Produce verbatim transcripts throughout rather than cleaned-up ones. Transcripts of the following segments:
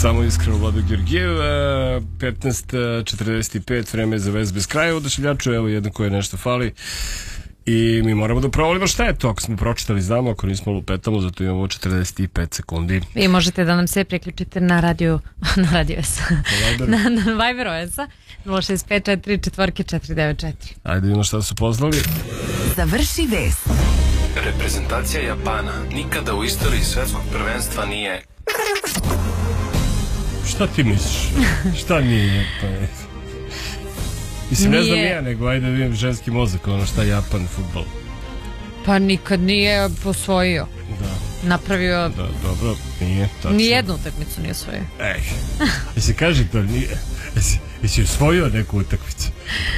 Samo iskreno, Vlado Georgijev, petnaest četrdeset pet, vreme za vest bez kraja. Odašiljaču, evo jedno koje nešto fali. I mi moramo da provalimo šta je to. Ako smo pročitali, znamo, ako nismo lupetamo, zato imamo četrdeset pet sekundi. Vi možete da nam se priključite na radio, na radio S, na, na Viber O S-a nula šest pet četiri četiri četiri devet četiri. Ajde vidimo šta su poslali. Završi vest. Reprezentacija Japana nikada u istoriji svetskog prvenstva nije... Šta ti misliš? Šta nije? Pa je... Mislim, ne znam ja, nego ajde vidim ženski mozak, ono šta je Japan, futbol. Pa nikad nije posvojio. Da. Napravio... Da, dobro, nije, tačno. Nijednu utakmicu nije osvojio. Ej, jesi kaže to, nije... Jesi, jesi osvojio neku utakmicu?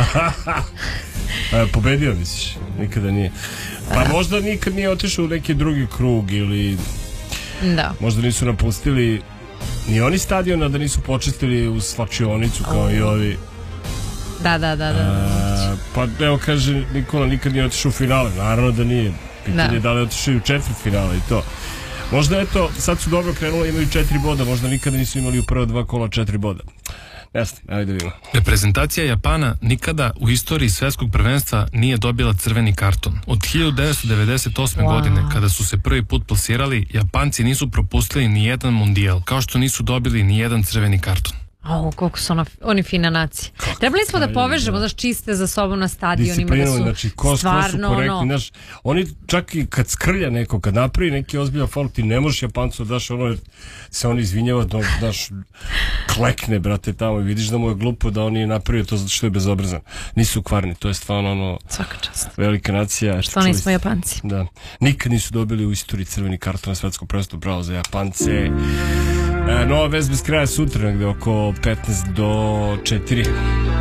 Pobedio, misliš? Nikada nije. Pa možda nikad nije otišao u neki drugi krug ili... Da. Možda nisu napustili ni oni stadiona, da nisu počistili u slačionicu kao oh. i ovi. Da, da, da, da. A, pa evo kaže Nikola nikad nije otišao u finale. Naravno da nije. Pitanje je da li je otišao i u četvrt finale i to. Možda eto, sad su dobro krenuli, imaju četiri boda. Možda nikada nisu imali u prva dva kola četiri boda. Jasno, ajde vidimo. Reprezentacija Japana nikada u istoriji svetskog prvenstva nije dobila crveni karton. Od hiljadu devetsto devedeset osme. Wow. godine, kada su se prvi put plasirali, Japanci nisu propustili ni jedan mundijal, kao što nisu dobili ni jedan crveni karton. O, koliko su ono, oni fina nacije. Trebali smo da povežemo, znaš, čiste za sobom na stadionima, da su znači, ko, stvarno, ko su korektni, ono... Znaš, oni čak i kad skrlja neko, kad napravi neki ozbiljan faul, ti ne možeš Japancu da daš ono, se on izvinjava, da daš klekne, brate, tamo i vidiš da mu je glupo da on je napravio to zato što je bezobrazan. Nisu kvarni, to je stvarno ono... Svaka čast. Velika nacija. Što nismo Japanci. Da. Nikad nisu dobili u istoriji crveni karton na svetskom prvenstvu, bravo za Japance. E, nova vest bez kraja sutra, negde oko petnaest do četiri.